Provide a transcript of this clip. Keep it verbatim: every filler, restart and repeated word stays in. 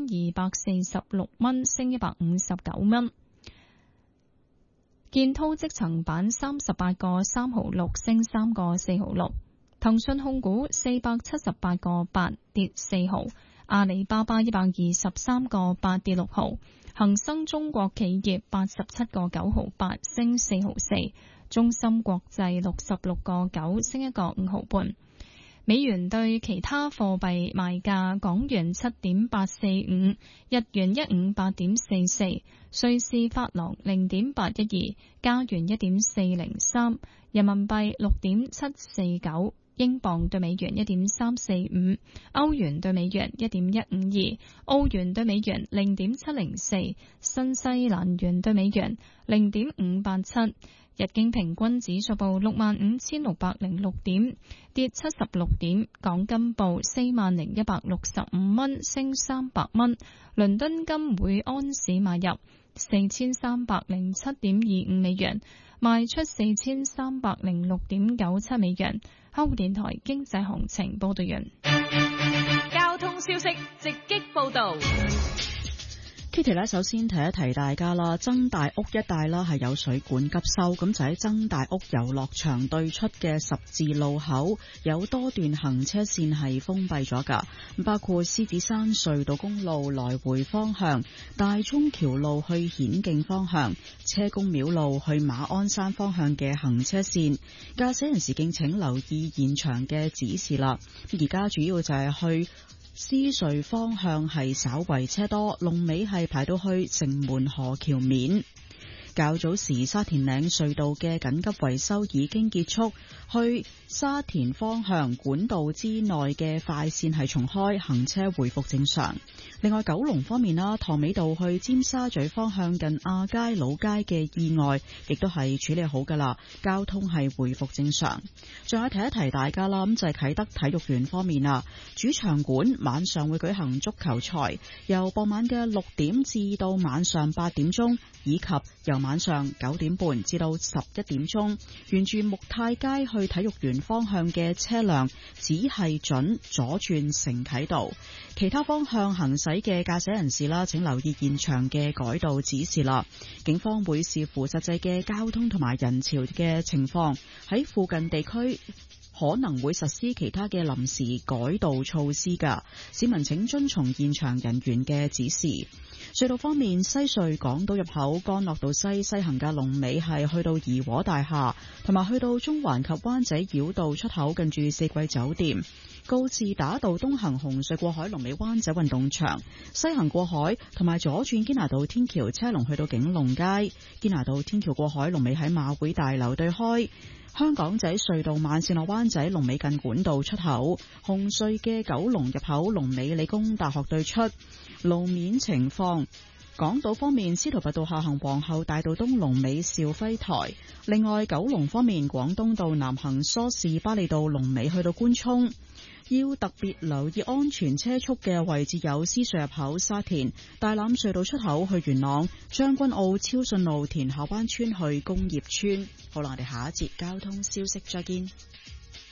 二百四十六蚊，升一百五十九蚊。建滔積層板三十八個三毫六，升三個四毫六。騰訊控股四百七十八個八，跌四毫。阿里巴巴一百二十三個八，跌六毫。恒生中國企業八十七個九毫八，升四毫四。中芯國際六十六個九，升一個五毫半。美元對其他貨幣賣價：港元七點八四五，日元一五八點四四，瑞士法郎零點八一二，加元一點四零三，人民幣六點七四九。英鎊對美元一點三四五，歐元對美元一點一五二，澳元對美元零點七零四，新西蘭元對美元零點五八七。日經平均指數報六萬五千六百零六點，跌七十六點。港金報四萬零一百六十五蚊，升三百蚊。倫敦金每安士買入四千三百零七點二五美元，賣出四千三百零六點九七美元。香港電台經濟行情報道完。 交通消息直擊報道。 Kitty 咧，首先提一提大家啦，曾大屋一帶啦係有水管急修，咁就喺曾大屋遊樂場對出嘅十字路口有多段行車線係封閉咗噶，包括獅子山隧道公路來回方向、大涌橋路去顯徑方向、車公廟路去馬鞍山方向嘅行車線，駕駛人士敬請留意現場嘅指示啦。而家主要就係去獅隧方向係稍為車多，龍尾係排到去城門河橋面。較早時沙田嶺隧道嘅緊急維修已經結束，去沙田方向管道之內嘅快線係重開，行車回復正常。另外九龍方面啦，塘尾道去尖沙咀方向近亞皆老街嘅意外亦都係處理好噶啦，交通係回復正常。仲有提一提大家啦，咁就係啟德體育園方面啊，主場館晚上會舉行足球賽，由傍晚嘅六點至到晚上八點鐘，以及由晚上九點半至到十一點鐘，沿住木泰街去體育園方向嘅車輛只係准左轉承啟道，其他方向行駛嘅駕駛人士啦，請留意現場嘅改道指示啦。警方會視乎實際嘅交通同埋人潮嘅情況，喺附近地區可能會實施其他嘅臨時改道措施㗎，市民請遵從現場人員嘅指示。隧道方面，西隧港島入口干諾道西西行嘅龍尾係去到怡和大廈，同埋去到中環及灣仔繞道出口近住四季酒店。告士打道東行紅隧過海龍尾灣仔運動場，西行過海同埋左轉堅拿道天橋車龍去到景隆街，堅拿道天橋過海龍尾喺馬會大樓對開。香港仔隧道慢線落灣仔龍尾近管道出口，紅隧嘅九龍入口龍尾理工大學對出。路面情況，港島方面，司徒拔道下行皇后大道東龍尾兆輝台。另外九龍方面，廣東道南行梳士巴利道龍尾去到官涌。要特別留意安全車速嘅位置有獅隧入口、沙田大欖隧道出口去元朗、將軍澳超順路田下灣村去工業村。好啦，我哋下一節交通消息再見。